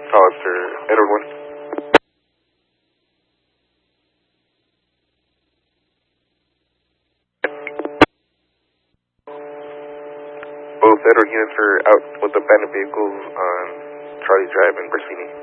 Hollister, Edward 1. Both Edward units are out with abandoned vehicles on Charlie Drive in Brasini.